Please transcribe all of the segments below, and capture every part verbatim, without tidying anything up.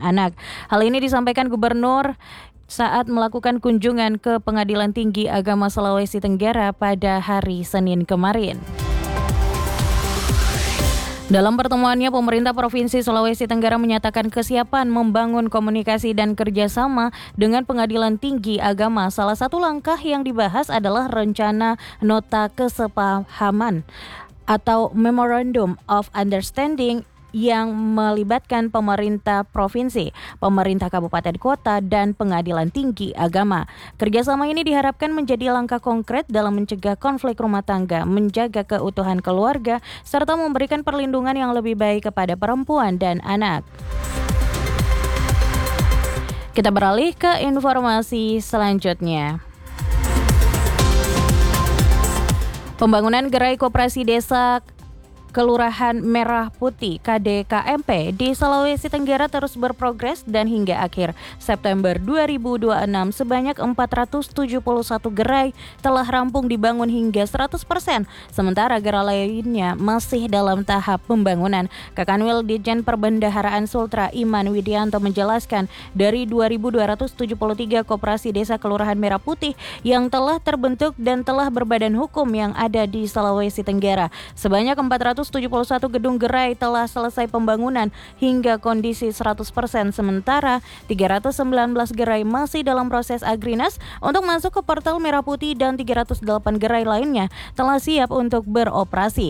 anak. Hal ini disampaikan Gubernur saat melakukan kunjungan ke Pengadilan Tinggi Agama Sulawesi Tenggara pada hari Senin kemarin. Dalam pertemuannya, pemerintah Provinsi Sulawesi Tenggara menyatakan kesiapan membangun komunikasi dan kerjasama dengan Pengadilan Tinggi Agama. Salah satu langkah yang dibahas adalah rencana nota kesepahaman atau Memorandum of Understanding yang melibatkan pemerintah provinsi, pemerintah kabupaten kota, dan Pengadilan Tinggi Agama. Kerjasama ini diharapkan menjadi langkah konkret dalam mencegah konflik rumah tangga, menjaga keutuhan keluarga, serta memberikan perlindungan yang lebih baik kepada perempuan dan anak. Kita beralih ke informasi selanjutnya. Pembangunan gerai koperasi desa Kelurahan Merah Putih K D K M P di Sulawesi Tenggara terus berprogres dan hingga akhir September dua ribu dua puluh enam sebanyak empat ratus tujuh puluh satu gerai telah rampung dibangun hingga seratus persen, sementara gerai lainnya masih dalam tahap pembangunan. Kakanwil Ditjen Perbendaharaan Sultra Iman Widianto menjelaskan dari dua ribu dua ratus tujuh puluh tiga koperasi desa Kelurahan Merah Putih yang telah terbentuk dan telah berbadan hukum yang ada di Sulawesi Tenggara, sebanyak empat ratus tujuh puluh satu gedung gerai telah selesai pembangunan hingga kondisi seratus persen, sementara tiga ratus sembilan belas gerai masih dalam proses agrinas untuk masuk ke portal Merah Putih dan tiga ratus delapan gerai lainnya telah siap untuk beroperasi.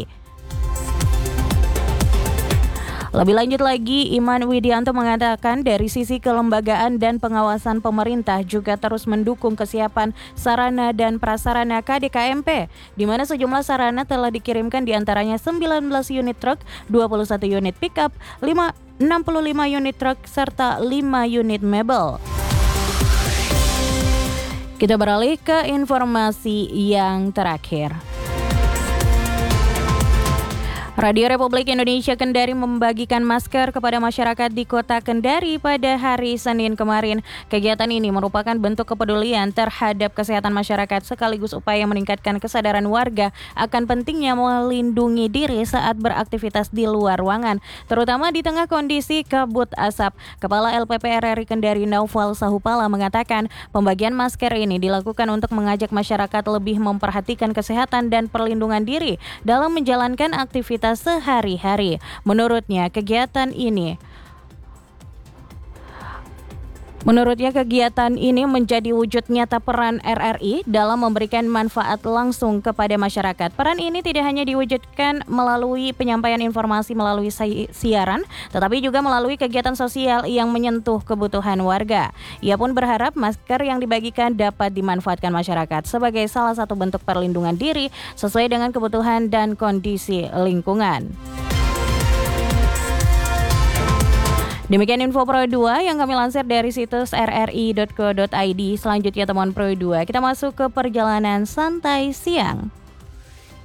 Lebih lanjut lagi, Iman Widianto mengatakan dari sisi kelembagaan dan pengawasan pemerintah juga terus mendukung kesiapan sarana dan prasarana K D K M P, di mana sejumlah sarana telah dikirimkan, diantaranya sembilan belas unit truk, dua puluh satu unit pickup, enam puluh lima unit truk, serta lima unit mebel. Kita beralih ke informasi yang terakhir. Radio Republik Indonesia Kendari membagikan masker kepada masyarakat di Kota Kendari pada hari Senin kemarin. Kegiatan ini merupakan bentuk kepedulian terhadap kesehatan masyarakat sekaligus upaya meningkatkan kesadaran warga akan pentingnya melindungi diri saat beraktivitas di luar ruangan, terutama di tengah kondisi kabut asap. Kepala L P P R R I Kendari Naufal Sahupala mengatakan pembagian masker ini dilakukan untuk mengajak masyarakat lebih memperhatikan kesehatan dan perlindungan diri dalam menjalankan aktivitas sehari-hari. Menurutnya kegiatan ini Menurutnya kegiatan ini menjadi wujud nyata peran R R I dalam memberikan manfaat langsung kepada masyarakat. Peran ini tidak hanya diwujudkan melalui penyampaian informasi melalui siaran, tetapi juga melalui kegiatan sosial yang menyentuh kebutuhan warga. Ia pun berharap masker yang dibagikan dapat dimanfaatkan masyarakat sebagai salah satu bentuk perlindungan diri sesuai dengan kebutuhan dan kondisi lingkungan. Demikian info Pro dua yang kami lansir dari situs r r i dot co dot i d. Selanjutnya temuan Pro dua, kita masuk ke perjalanan santai siang.